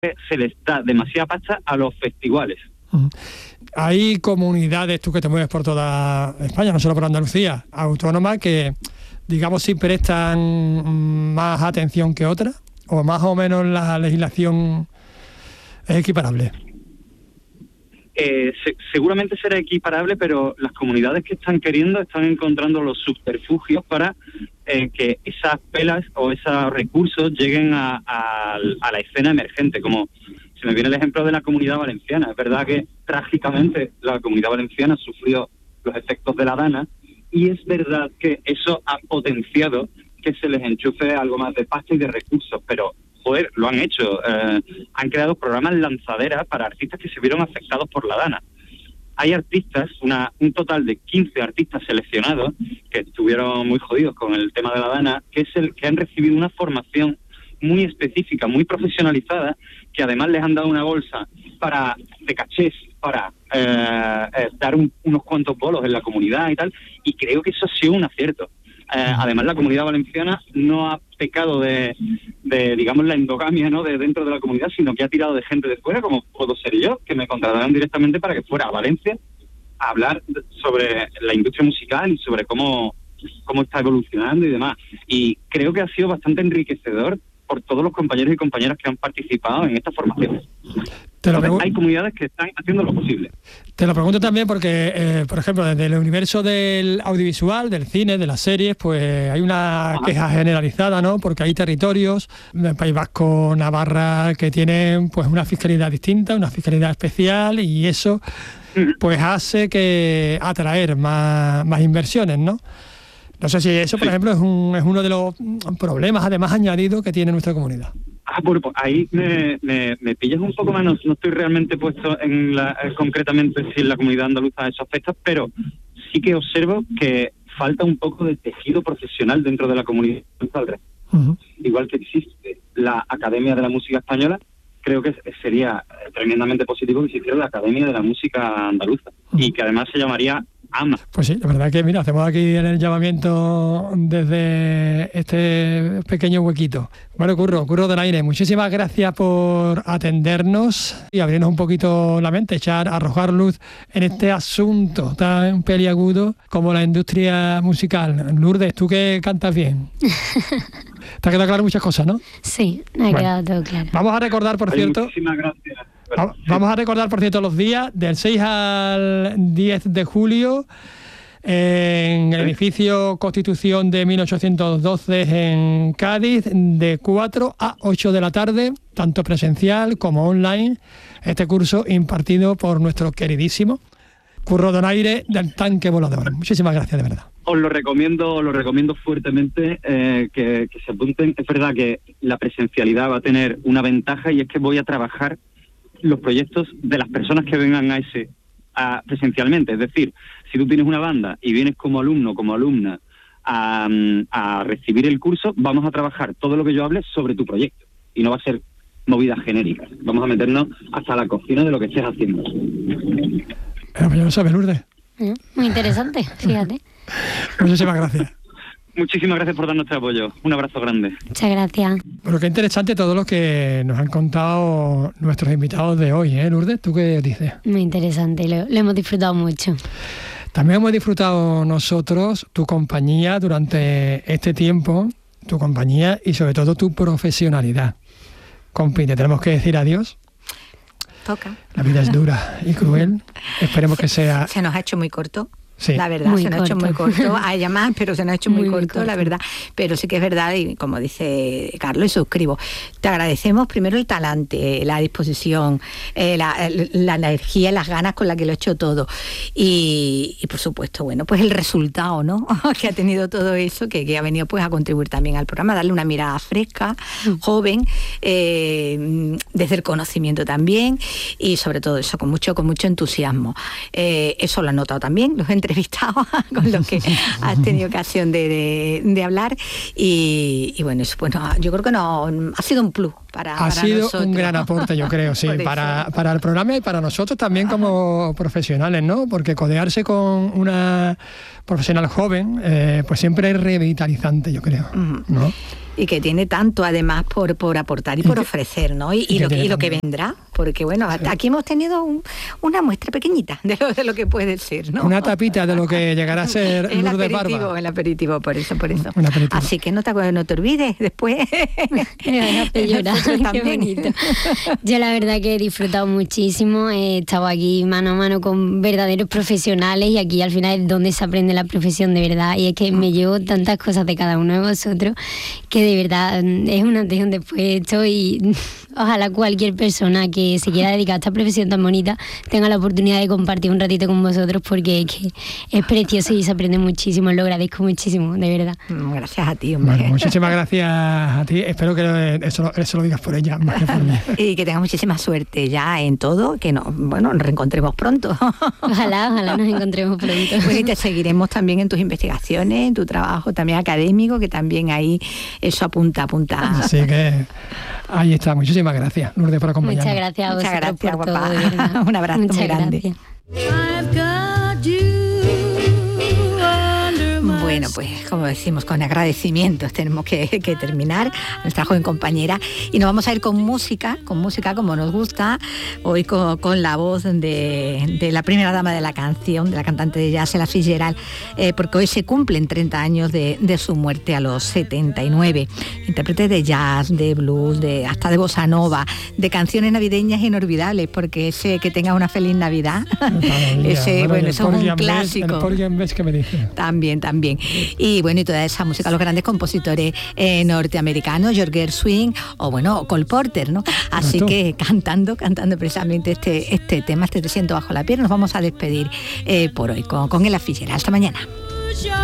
se les da demasiada pasta a los festivales. Hay comunidades, tú que te mueves por toda España, no solo por Andalucía, autónomas que, digamos, sí prestan más atención que otras, o más o menos la legislación es equiparable. Seguramente será equiparable, pero las comunidades que están encontrando los subterfugios para que esas pelas o esos recursos lleguen a la escena emergente, como se me viene el ejemplo de la Comunidad Valenciana. Es verdad que trágicamente la Comunidad Valenciana sufrió los efectos de la Dana, y es verdad que eso ha potenciado que se les enchufe algo más de pasta y de recursos, pero joder, lo han hecho. Han creado programas lanzaderas para artistas que se vieron afectados por la Dana. Hay artistas, un total de 15 artistas seleccionados que estuvieron muy jodidos con el tema de la Dana, que han recibido una formación muy específica, muy profesionalizada, que además les han dado una bolsa de cachés para dar unos cuantos bolos en la comunidad y tal, y creo que eso ha sido un acierto. Además, la Comunidad Valenciana no ha pecado de digamos, la endogamia, ¿no?, de dentro de la comunidad, sino que ha tirado de gente de fuera, como puedo ser yo, que me contrataron directamente para que fuera a Valencia a hablar sobre la industria musical y sobre cómo está evolucionando y demás. Y creo que ha sido bastante enriquecedor por todos los compañeros y compañeras que han participado en esta formación. Hay comunidades que están haciendo lo posible. Te lo pregunto también porque, por ejemplo, desde el universo del audiovisual, del cine, de las series, pues hay una queja generalizada, ¿no? Porque hay territorios, el País Vasco, Navarra, que tienen pues una fiscalidad distinta, una fiscalidad especial, y eso pues hace que atraer más inversiones, ¿no? No sé si eso, por ejemplo, es uno de los problemas, además, añadidos que tiene nuestra comunidad. Bueno, pues ahí me pillas un poco más, no estoy realmente puesto en concretamente si en la comunidad andaluza eso afecta, pero sí que observo que falta un poco de tejido profesional dentro de la comunidad andaluza. Igual que existe la Academia de la Música Española, creo que sería tremendamente positivo que existiera la Academia de la Música Andaluza, y que además se llamaría AMA. Pues sí, la verdad que, mira, hacemos aquí el llamamiento desde este pequeño huequito. Bueno, Curro Donaire, muchísimas gracias por atendernos y abrirnos un poquito la mente, arrojar luz en este asunto tan peliagudo como la industria musical. Lourdes, tú que cantas bien. Te ha quedado claro muchas cosas, ¿no? Sí, me ha quedado todo claro. Vamos a recordar, por cierto... Muchísimas gracias. Vamos a recordar, por cierto, los días del 6 al 10 de julio en el edificio Constitución de 1812 en Cádiz, de 4 a 8 de la tarde, tanto presencial como online, este curso impartido por nuestro queridísimo Curro Donaire del Tanque Volador. Muchísimas gracias, de verdad. Os lo recomiendo fuertemente que se apunten. Es verdad que la presencialidad va a tener una ventaja, y es que voy a trabajar los proyectos de las personas que vengan presencialmente. Es decir, si tú tienes una banda y vienes como alumno, como alumna a recibir el curso, vamos a trabajar todo lo que yo hable sobre tu proyecto, y no va a ser movidas genéricas. Vamos a meternos hasta la cocina de lo que estés haciendo. Pero ya lo sabes, Lourdes. Muy interesante, fíjate. Muchísimas gracias. Muchísimas gracias por darnos este apoyo. Un abrazo grande. Muchas gracias. Bueno, qué interesante todo lo que nos han contado nuestros invitados de hoy, ¿eh, Lourdes? ¿Tú qué dices? Muy interesante, lo hemos disfrutado mucho. También hemos disfrutado nosotros tu compañía durante este tiempo, tu compañía y sobre todo tu profesionalidad. Compi, te tenemos que decir adiós. Toca. La vida es dura y cruel. Esperemos que sea... Se nos ha hecho muy corto. Sí. La verdad, se nos ha hecho muy corto. Hay llamadas, pero se nos ha hecho muy corto, la verdad. Pero sí que es verdad, y como dice Carlos, y suscribo, te agradecemos primero el talante, la disposición, la energía y las ganas con la que lo he hecho todo. Y por supuesto, bueno, pues el resultado, ¿no? que ha tenido todo eso, que ha venido pues a contribuir también al programa, darle una mirada fresca, joven, desde el conocimiento también, y sobre todo eso, con mucho entusiasmo. Eso lo han notado también los entrevistados con los que has tenido ocasión de hablar, y bueno, eso, bueno, yo creo que ha sido un plus para sido nosotros. Un gran aporte, yo creo, sí, para el programa y para nosotros también como profesionales, ¿no? Porque codearse con una profesional joven, pues siempre es revitalizante, yo creo, ¿no? Y que tiene tanto además por aportar y por ofrecer, ¿no? Y lo que vendrá, porque bueno, hasta aquí hemos tenido una muestra pequeñita de lo que puede ser, ¿no? Una tapita de lo que llegará a ser Lourdes Barba. El aperitivo, por eso. Un aperitivo. Así que no te olvides después. Me van a hacer llorar, qué bonito. Yo la verdad que he disfrutado muchísimo, he estado aquí mano a mano con verdaderos profesionales y aquí al final es donde se aprende la profesión de verdad, y es que me llevo tantas cosas de cada uno de vosotros que de verdad es un antes y un después esto, y ojalá cualquier persona que se quiera dedicar a esta profesión tan bonita tenga la oportunidad de compartir un ratito con vosotros, porque es precioso y se aprende muchísimo, lo agradezco muchísimo, de verdad. Gracias a ti, hombre. Bueno, muchísimas gracias a ti, espero que eso lo digas por ella más que por mí. Y que tengas muchísima suerte ya en todo, que nos reencontremos pronto. Ojalá nos encontremos pronto. Bueno, y te seguiremos también en tus investigaciones, en tu trabajo también académico, que también ahí eso apunta. Así que ahí está. Muchísimas gracias, Lourdes, por acompañarnos. Muchas gracias a vosotros. Muchas gracias, por guapa. todo, de verdad. Un abrazo muy grande. Bueno, pues como decimos, con agradecimientos tenemos que terminar a nuestra joven compañera, y nos vamos a ir con música como nos gusta, hoy con la voz de la primera dama de la canción, de la cantante de jazz, Ella Fitzgerald, porque hoy se cumplen 30 años de su muerte a los 79. Intérprete de jazz, de blues, hasta de bossa nova, de canciones navideñas inolvidables, porque ese Que tengas una feliz Navidad, ese es un clásico. El Porgy and Bess que me dice. También. Y bueno, y toda esa música, los grandes compositores norteamericanos, George Gershwin o Cole Porter, ¿no? Así que cantando precisamente este tema, Te siento bajo la piel, nos vamos a despedir por hoy con Ella Fitzgerald. Hasta mañana.